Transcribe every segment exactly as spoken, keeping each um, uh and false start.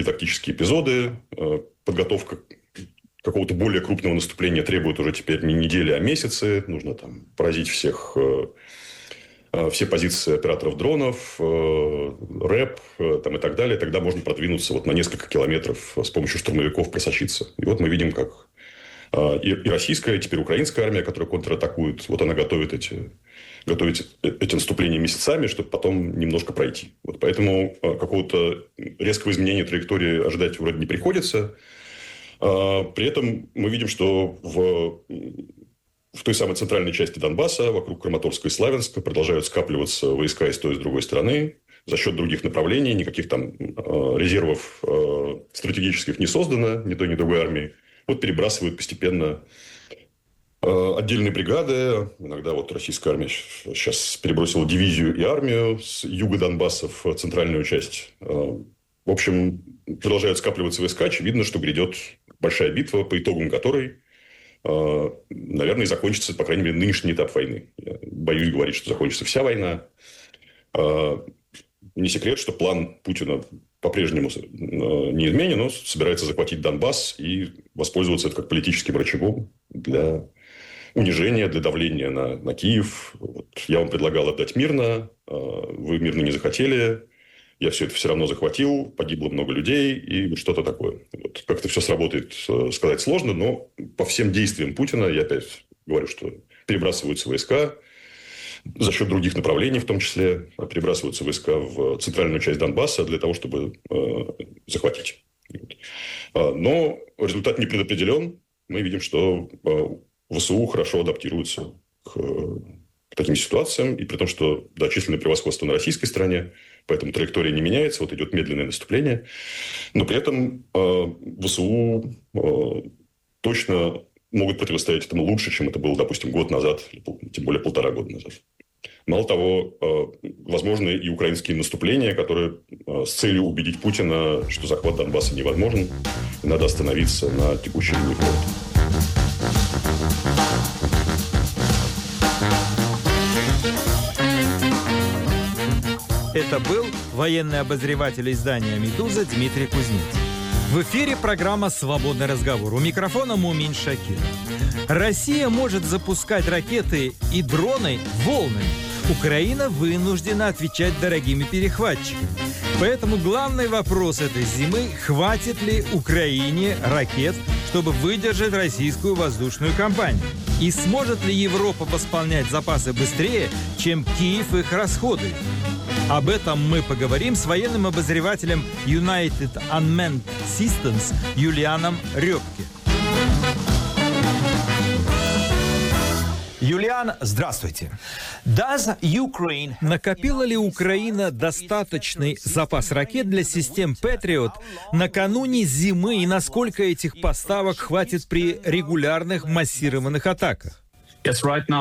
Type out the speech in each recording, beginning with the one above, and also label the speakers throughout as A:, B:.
A: тактические эпизоды, подготовка какого-то более крупного наступления требует уже теперь не недели, а месяцы. Нужно там поразить всех, все позиции операторов дронов, рэп там, и так далее. Тогда можно продвинуться вот на несколько километров с помощью штурмовиков, просочиться. И вот мы видим, как и, и российская, и теперь украинская армия, которая контратакует, вот она готовит эти, готовит эти наступления месяцами, чтобы потом немножко пройти. Вот поэтому какого-то резкого изменения траектории ожидать вроде не приходится. При этом мы видим, что в, в той самой центральной части Донбасса, вокруг Краматорска и Славянска, продолжают скапливаться войска и с той, и с другой стороны. За счет других направлений, никаких там резервов стратегических не создано, ни той, ни другой армии. Вот перебрасывают постепенно отдельные бригады. Иногда вот российская армия сейчас перебросила дивизию и армию с юга Донбасса в центральную часть. В общем, продолжают скапливаться войска. Очевидно, что грядет большая битва, по итогам которой, наверное, закончится, по крайней мере, нынешний этап войны. Я боюсь говорить, что закончится вся война. Не секрет, что план Путина по-прежнему неизменен, но собирается захватить Донбасс и воспользоваться это как политическим рычагом для унижения, для давления на, на Киев. Вот я вам предлагал отдать мирно, вы мирно не захотели, я все это все равно захватил, погибло много людей и что-то такое. Вот. Как это все сработает, сказать сложно, но по всем действиям Путина, я опять говорю, что перебрасываются войска, за счет других направлений, в том числе, перебрасываются войска в центральную часть Донбасса для того, чтобы э, захватить. Но результат не предопределен. Мы видим, что э, ВСУ хорошо адаптируются к, к таким ситуациям. И при том, что да, численное превосходство на российской стороне, поэтому траектория не меняется. Вот идет медленное наступление. Но при этом э, ВСУ э, точно могут противостоять этому лучше, чем это было, допустим, год назад, тем более полтора года назад. Мало того, возможны и украинские наступления, которые с целью убедить Путина, что захват Донбасса невозможен, и надо остановиться на текущей линии фронта.
B: Это был военный обозреватель издания «Медуза» Дмитрий Кузнец. В эфире программа «Свободный разговор». У микрофона Мумин Шакир. Россия может запускать ракеты и дроны волнами. Украина вынуждена отвечать дорогими перехватчиками. Поэтому главный вопрос этой зимы – хватит ли Украине ракет, чтобы выдержать российскую воздушную кампанию? И сможет ли Европа восполнять запасы быстрее, чем Киев их расходует? Об этом мы поговорим с военным обозревателем United Unmanned Systems Юлианом Рёбке.
C: Юлиан, здравствуйте.
B: Накопила ли Украина достаточный запас ракет для систем Patriot накануне зимы, и насколько этих поставок хватит при регулярных массированных атаках?
D: Да,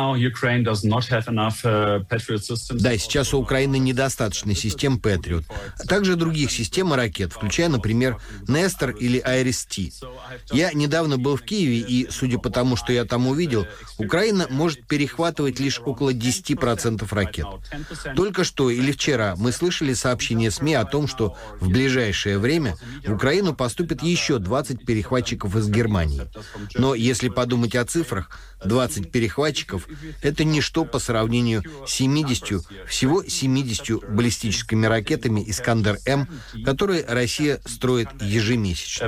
E: сейчас у Украины недостаточно систем Patriot, а также других систем и ракет, включая, например, Нестор или Айрис-Ти. Я недавно был в Киеве, и, судя по тому, что я там увидел, Украина может перехватывать лишь около десять процентов ракет. Только что или вчера мы слышали сообщение СМИ о том, что в ближайшее время в Украину поступит еще двадцать перехватчиков из Германии. Но если подумать о цифрах, двадцать перехватчиков — это ничто по сравнению с семидесятью, всего семидесятью баллистическими ракетами «Искандер-М», которые Россия строит ежемесячно.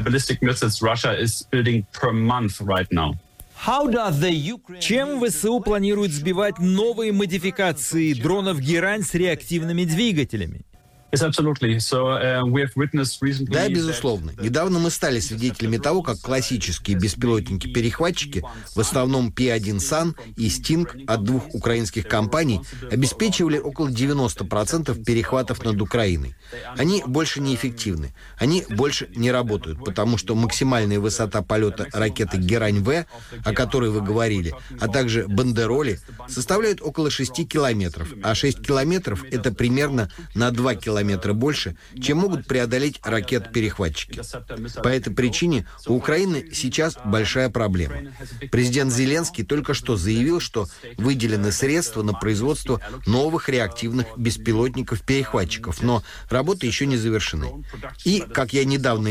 B: Чем ВСУ планирует сбивать новые модификации дронов «Герань» с реактивными двигателями?
E: Да, безусловно. Недавно мы стали свидетелями того, как классические беспилотники-перехватчики, в основном Пи один Сан и Стинг от двух украинских компаний, обеспечивали около девяноста процентов перехватов над Украиной. Они больше не эффективны. Они больше не работают, потому что максимальная высота полета ракеты «Герань-В», о которой вы говорили, а также «Бандероли», составляют около шести километров, а шесть километров — это примерно на два километра километра больше, чем могут преодолеть ракеты-перехватчики. По этой причине у Украины сейчас большая проблема. Президент Зеленский только что заявил, что выделены средства на производство новых реактивных беспилотников-перехватчиков, но работы еще не завершены. И, как я недавно